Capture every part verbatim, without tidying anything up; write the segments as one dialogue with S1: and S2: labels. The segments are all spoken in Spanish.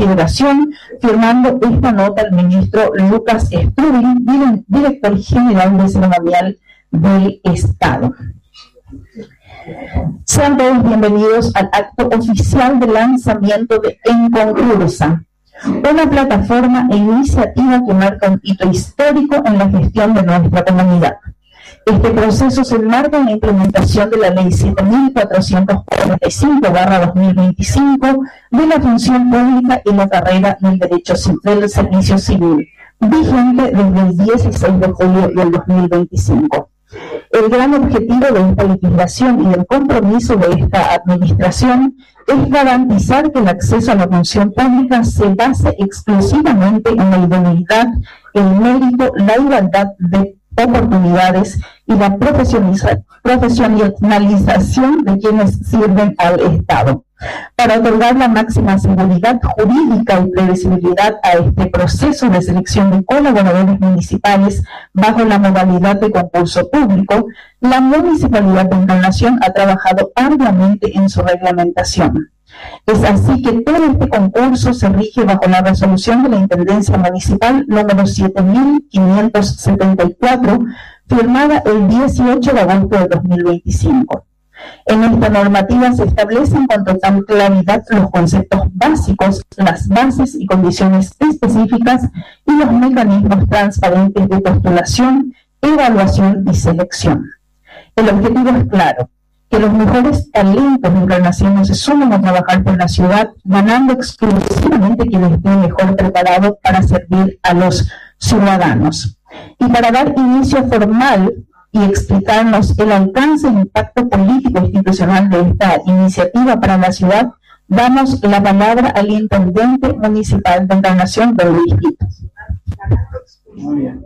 S1: Federación, firmando esta nota el ministro Lucas Strubing, director general de ceremonial del Estado. Sean todos bienvenidos al acto oficial de lanzamiento de En Concursa, una plataforma e iniciativa que marca un hito histórico en la gestión de nuestra comunidad. Este proceso se enmarca en la implementación de la Ley siete mil cuatrocientos cuarenta y cinco barra dos mil veinticinco de la función pública y la carrera del derecho del servicio civil, vigente desde el dieciséis de julio del dos mil veinticinco. El gran objetivo de esta legislación y del compromiso de esta administración es garantizar que el acceso a la función pública se base exclusivamente en la idoneidad, el mérito, la igualdad de oportunidades y la profesionalización de quienes sirven al Estado. Para otorgar la máxima seguridad jurídica y previsibilidad a este proceso de selección de colaboradores municipales bajo la modalidad de concurso público, la Municipalidad de Encarnación ha trabajado arduamente en su reglamentación. Es así que todo este concurso se rige bajo la resolución de la Intendencia Municipal número siete mil quinientos setenta y cuatro, firmada el dieciocho de agosto de dos mil veinticinco. En esta normativa se establecen con total claridad los conceptos básicos, las bases y condiciones específicas y los mecanismos transparentes de postulación, evaluación y selección. El objetivo es claro: que los mejores talentos de Encarnación no se sumen a trabajar por la ciudad, ganando exclusivamente quienes estén mejor preparados para servir a los ciudadanos. Y para dar inicio formal y explicarnos el alcance e impacto político e institucional de esta iniciativa para la ciudad, damos la palabra al Intendente Municipal de Encarnación, don Luis Brito.
S2: Muy bien.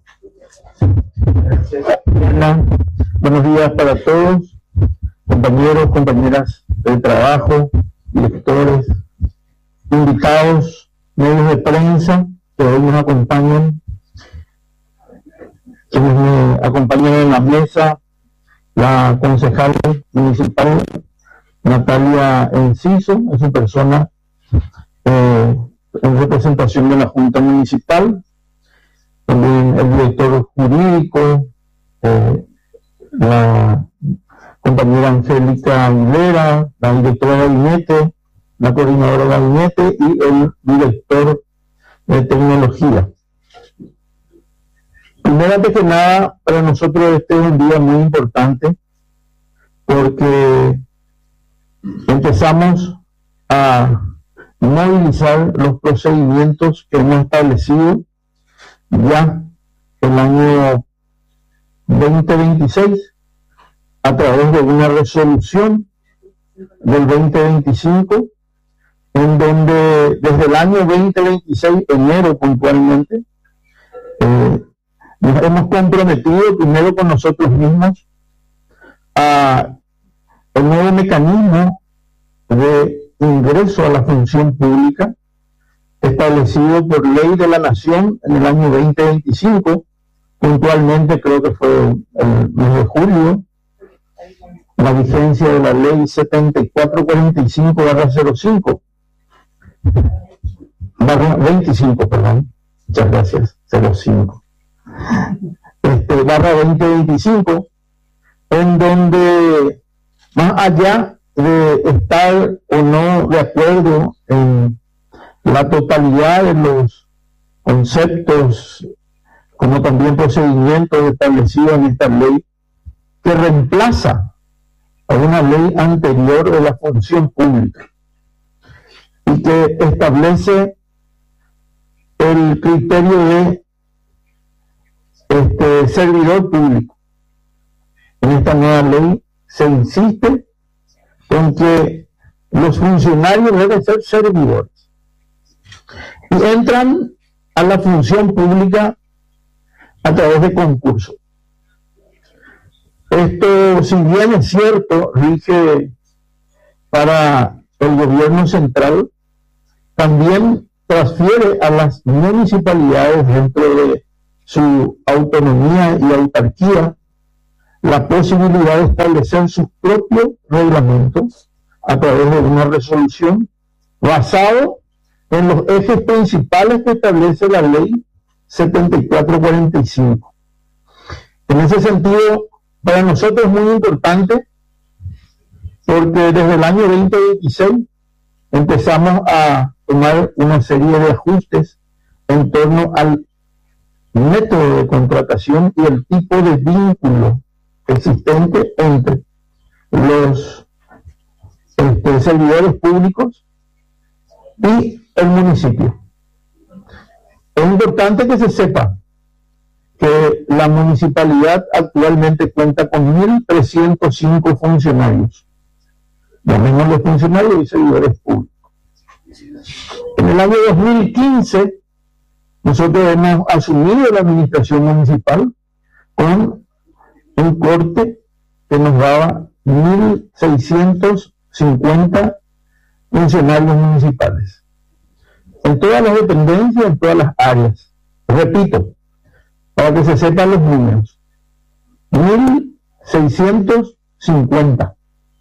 S2: Hola. Buenos días para todos, compañeros, compañeras de trabajo, directores, invitados, medios de prensa que hoy nos acompañan, quienes me acompañan en la mesa, la concejal municipal Natalia Enciso, es su persona eh, en representación de la Junta Municipal, también el director jurídico, eh, la compañera Angélica Aguilera, la directora de gabinete, la coordinadora de gabinete y el director de tecnología. Primero que nada, para nosotros este es un día muy importante porque empezamos a movilizar los procedimientos que hemos establecido ya el año veinte veintiséis a través de una resolución del veinte veinticinco, en donde desde el año veinte veintiséis, enero puntualmente, eh, nos hemos comprometido primero con nosotros mismos a el nuevo mecanismo de ingreso a la función pública establecido por ley de la Nación en el año veinte veinticinco, puntualmente creo que fue el mes de julio, la vigencia de la ley setenta y cuatro cuarenta y cinco barra cero cinco, barra veinticinco, perdón, muchas gracias, cero cinco, este, barra veinte veinticinco, en donde más allá de estar o no de acuerdo en la totalidad de los conceptos como también procedimientos establecidos en esta ley que reemplaza a una ley anterior de la función pública y que establece el criterio de este servidor público. En esta nueva ley se insiste en que los funcionarios deben ser servidores y entran a la función pública a través de concursos. Esto, si bien es cierto, rige para el gobierno central, también transfiere a las municipalidades dentro de su autonomía y autarquía la posibilidad de establecer sus propios reglamentos a través de una resolución basado en los ejes principales que establece la ley setenta y cuatro cuarenta y cinco. En ese sentido, para nosotros es muy importante porque desde el año veinte veintiséis empezamos a tomar una serie de ajustes en torno al método de contratación y el tipo de vínculo existente entre los este, servidores públicos y el municipio. Es importante que se sepa que la municipalidad actualmente cuenta con mil trescientos cinco funcionarios, llamémosle funcionarios y servidores públicos. En el año dos mil quince nosotros hemos asumido la administración municipal con un corte que nos daba mil seiscientos cincuenta funcionarios municipales en todas las dependencias, en todas las áreas. Repito, para que se sepan los números, mil seiscientos cincuenta.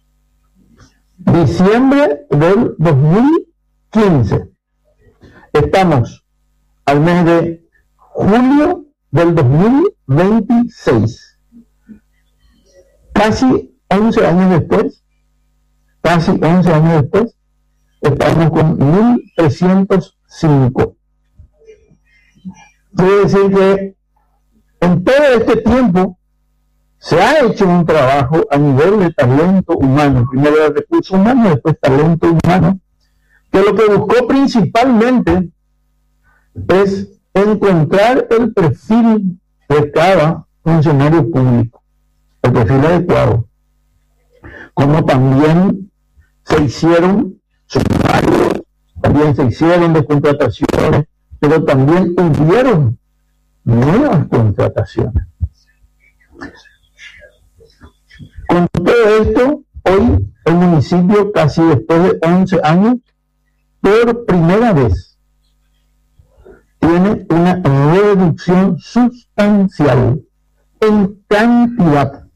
S2: Diciembre del dos mil quince. Estamos al mes de julio del dos mil veintiséis. Casi once años después, casi once años después, estamos con mil trescientos cinco. Quiere decir que en todo este tiempo se ha hecho un trabajo a nivel de talento humano, primero de recursos humanos, después talento humano, que lo que buscó principalmente es encontrar el perfil de cada funcionario público, el perfil adecuado, como también se hicieron sumarios, también se hicieron descontrataciones, pero también hubieron nuevas contrataciones. Con todo esto, hoy el municipio, casi después de once años, por primera vez, tiene una reducción sustancial en cantidad.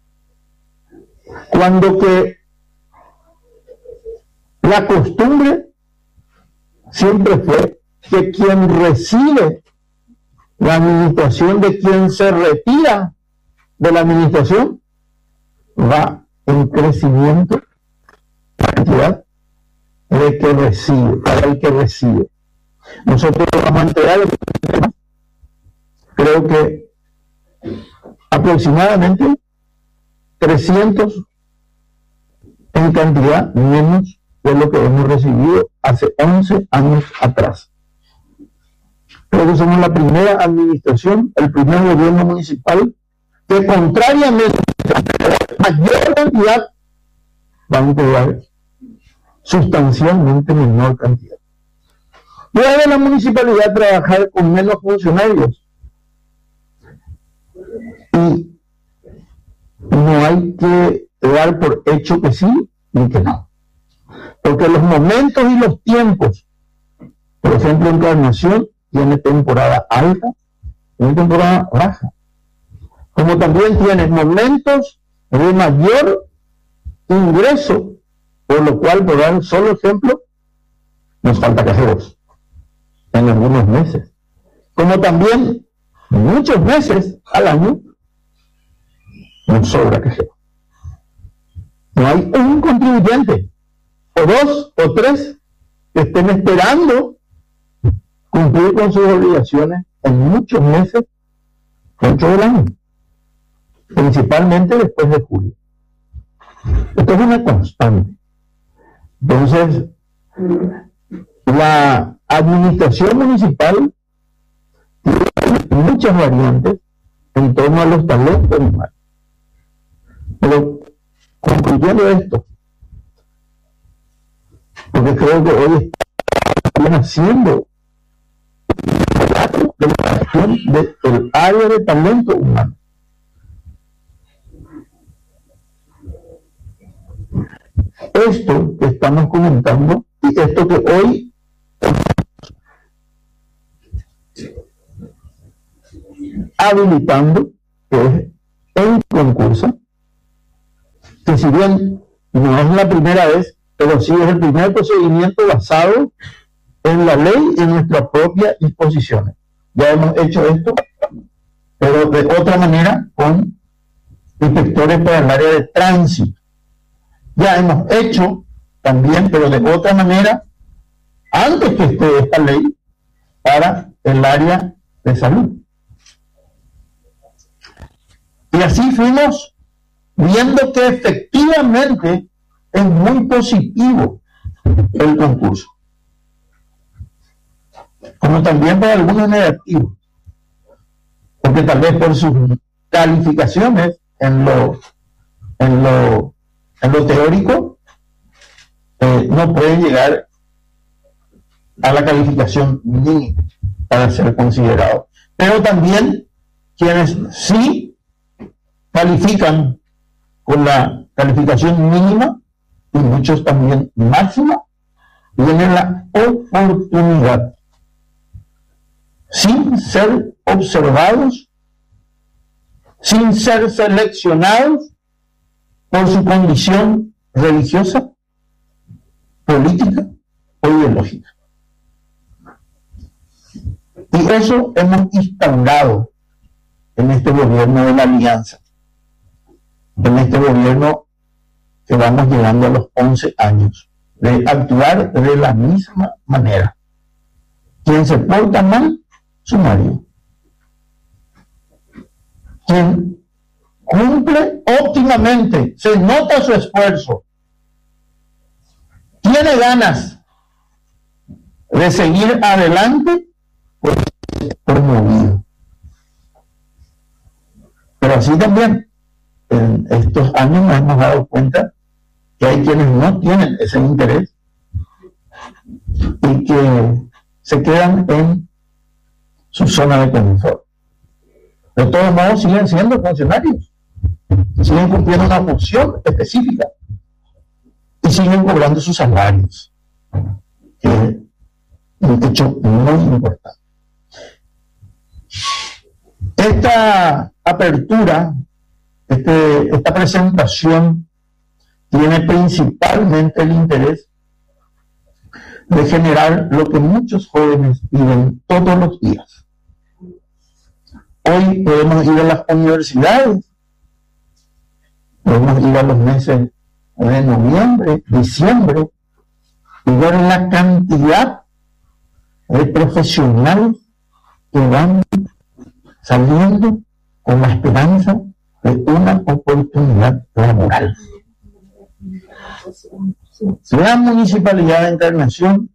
S2: Cuando que la costumbre siempre fue que quien recibe la administración de quien se retira de la administración va en crecimiento la cantidad de que recibe, para el que recibe. Nosotros vamos a entregar, creo que aproximadamente trescientos en cantidad menos de lo que hemos recibido hace once años atrás. Creo que somos la primera administración, el primer gobierno municipal que contrariamente a la mayor cantidad va a entregar sustancialmente menor cantidad. ¿Puede la municipalidad trabajar con menos funcionarios? Y no hay que dar por hecho que sí ni que no. Porque los momentos y los tiempos, por ejemplo, Encarnación tiene temporada alta, tiene temporada baja. Como también tiene momentos de mayor ingreso, por lo cual, por dar un solo ejemplo, nos falta cajeros en algunos meses. Como también muchos meses al año nos sobra cajero. No hay un contribuyente, o dos o tres, que estén esperando cumplir con sus obligaciones en muchos meses dentro del año, principalmente después de julio. Esto es una constante. Entonces, la administración municipal tiene muchas variantes en torno a los talentos humanos. Pero, concluyendo esto, porque creo que hoy están haciendo de la gestión del área de talento humano. Esto que estamos comentando y esto que hoy habilitando, que es el concurso, que si bien no es la primera vez, pero sí es el primer procedimiento basado en la ley y en nuestras propias disposiciones. Ya hemos hecho esto, pero de otra manera con inspectores para el área de tránsito. Ya hemos hecho también, pero de otra manera, antes que esté esta ley, para el área de salud. Y así fuimos viendo que efectivamente es muy positivo el concurso, como también para algunos negativos, porque tal vez por sus calificaciones en lo, en lo, en lo teórico eh, no pueden llegar a la calificación mínima para ser considerado. Pero también quienes sí califican con la calificación mínima y muchos también máxima, tienen la oportunidad, sin ser observados, sin ser seleccionados por su condición religiosa, política o ideológica. Y eso hemos instaurado en este gobierno de la Alianza, en este gobierno que vamos llegando a los once años, de actuar de la misma manera. Quien se porta mal, sumario. Quien cumple óptimamente, se nota su esfuerzo, tiene ganas de seguir adelante, pues promovido. Pero así también, en estos años nos hemos dado cuenta que hay quienes no tienen ese interés y que se quedan en su zona de confort. De todos modos, siguen siendo funcionarios, siguen cumpliendo una función específica y siguen cobrando sus salarios, que es un hecho muy importante. Esta apertura, este, esta presentación tiene principalmente el interés de generar lo que muchos jóvenes viven todos los días. Hoy podemos ir a las universidades, podemos ir a los meses de noviembre, diciembre, y ver la cantidad de profesionales que van saliendo con la esperanza de una oportunidad laboral. La Municipalidad de Encarnación,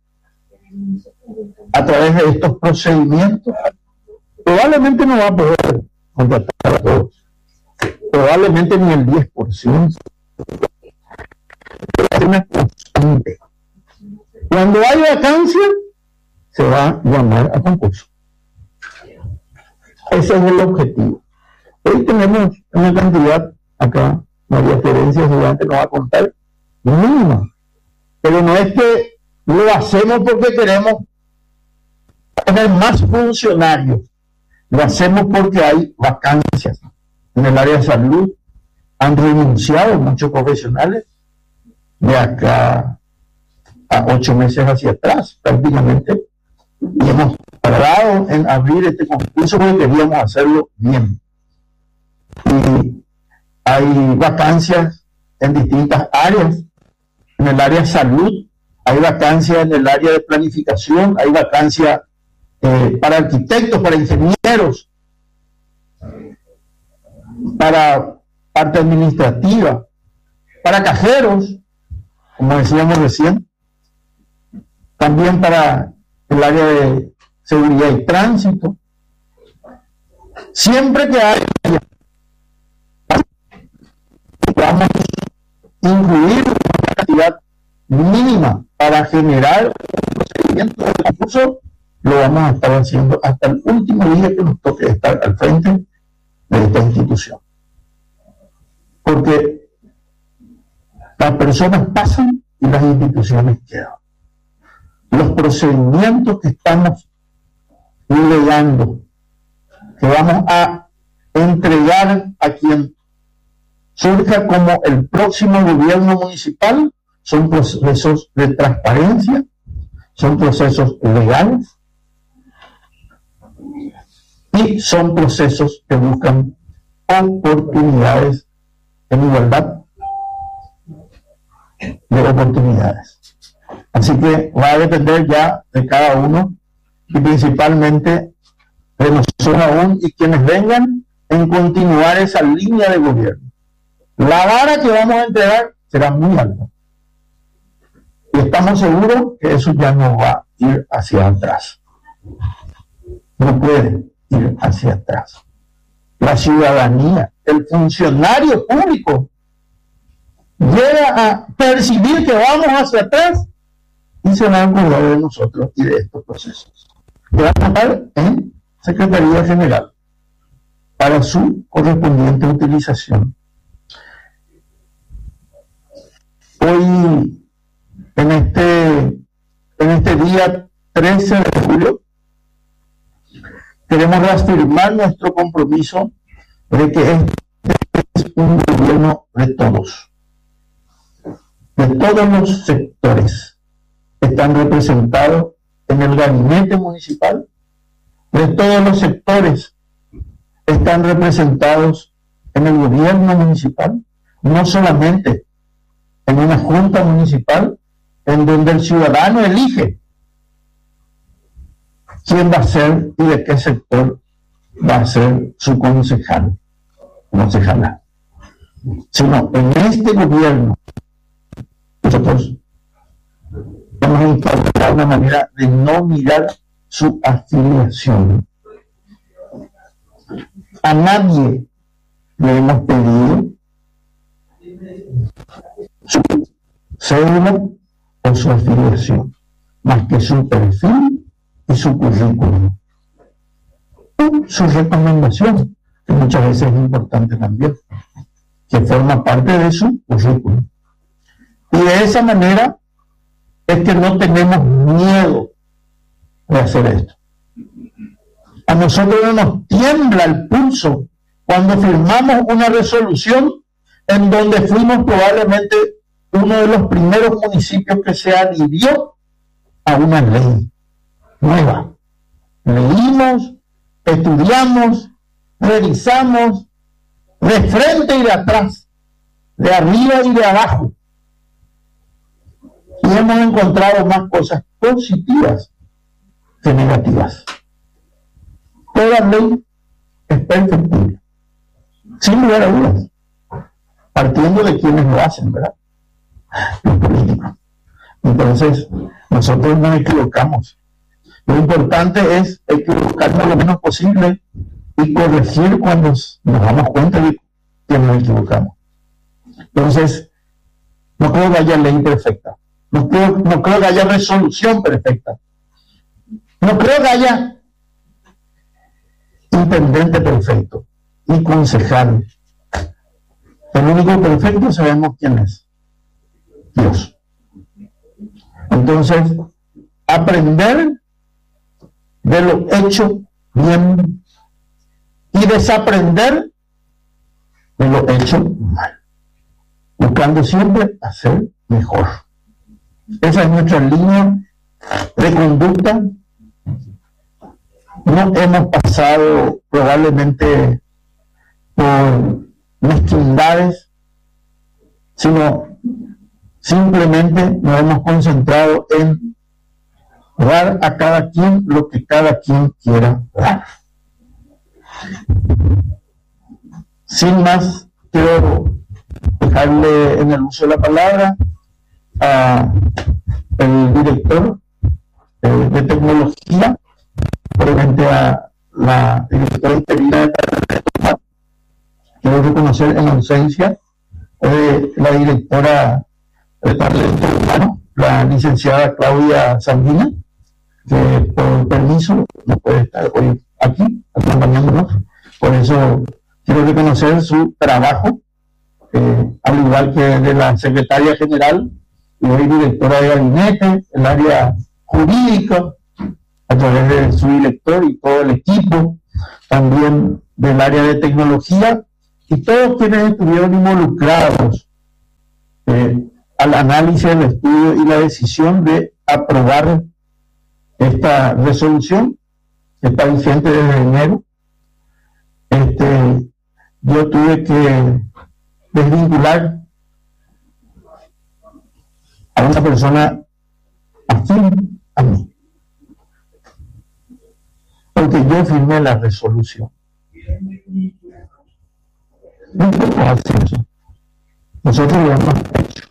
S2: a través de estos procedimientos, probablemente no va a poder contratar a todos, probablemente ni el diez por ciento. Es una constante. Cuando hay vacancia, se va a llamar a concurso. Ese es el objetivo. Hoy tenemos una cantidad, acá María Florencia seguramente nos va a contar, mínima, pero no es que lo hacemos porque queremos tener más funcionarios, lo hacemos porque hay vacancias en el área de salud. Han renunciado muchos profesionales de acá a ocho meses hacia atrás prácticamente, y hemos tardado en abrir este concurso porque queríamos hacerlo bien. Y hay vacancias en distintas áreas. En el área de salud hay vacancias, en el área de planificación hay vacancias eh, para arquitectos, para ingenieros, para parte administrativa, para cajeros, como decíamos recién, también para el área de seguridad y tránsito. Siempre que haya, vamos a incluir una cantidad mínima para generar un procedimiento de concurso, lo vamos a estar haciendo hasta el último día que nos toque estar al frente de esta institución. Porque las personas pasan y las instituciones quedan. Los procedimientos que estamos legando, que vamos a entregar a quien surja como el próximo gobierno municipal, son procesos de transparencia, son procesos legales y son procesos que buscan oportunidades en igualdad de oportunidades. Así que va a depender ya de cada uno y principalmente de nosotros aún y quienes vengan en continuar esa línea de gobierno. La vara que vamos a entregar será muy alta y estamos seguros que eso ya no va a ir hacia atrás. No puede ir hacia atrás. La ciudadanía, el funcionario público llega a percibir que vamos hacia atrás y se va a acordar de nosotros y de estos procesos. Que va a estar en Secretaría General para su correspondiente utilización. Hoy, en este, en este día trece de julio, queremos reafirmar nuestro compromiso de que este es un gobierno de todos, de todos los sectores que están representados en el gabinete municipal, de todos los sectores que están representados en el gobierno municipal, no solamente en una junta municipal en donde el ciudadano elige quién va a ser y de qué sector va a ser su concejal, concejala, sino en este gobierno nosotros vamos a encontrar una manera de no mirar su afiliación. A nadie le hemos pedido su cédula o su afiliación, más que su perfil y su currículum. Y su recomendación, que muchas veces es importante también, que forma parte de su currículum. Y de esa manera es que no tenemos miedo de hacer esto. A nosotros no nos tiembla el pulso cuando firmamos una resolución en donde fuimos probablemente uno de los primeros municipios que se adhirió a una ley nueva. Leímos, estudiamos, revisamos, de frente y de atrás, de arriba y de abajo. Y hemos encontrado más cosas positivas que negativas. Toda ley es perfectible, sin lugar a dudas, partiendo de quienes lo hacen, ¿verdad? Los políticos. Entonces, nosotros nos equivocamos. Lo importante es equivocarnos lo menos posible y corregir cuando nos damos cuenta de que nos equivocamos. Entonces, no creo que haya ley perfecta. No creo, no creo que haya resolución perfecta. No creo que haya intendente perfecto, ni concejal. El único perfecto sabemos quién es: Dios. Entonces, aprender de lo hecho bien y desaprender de lo hecho mal, buscando siempre hacer mejor. Esa es nuestra línea de conducta. No hemos pasado probablemente por mezquindades, sino simplemente nos hemos concentrado en dar a cada quien lo que cada quien quiera dar. Sin más, quiero dejarle en el uso de la palabra a el director eh, de tecnología, probablemente a la directora interina de Talento. Quiero reconocer en ausencia de la directora de Talento Humano, la licenciada Claudia Sandina, que por permiso no puede estar hoy aquí acompañándonos. Por eso quiero reconocer su trabajo, eh, al igual que de la secretaria general y hoy directora de gabinete, el área jurídica, a través de su director y todo el equipo, también del área de tecnología, y todos quienes estuvieron involucrados eh, al análisis, el estudio y la decisión de aprobar esta resolución, que está vigente desde enero, este, yo tuve que desvincular a una persona afín a mí, porque yo firmé la resolución. No podemos hacer eso. Nosotros lo hemos hecho.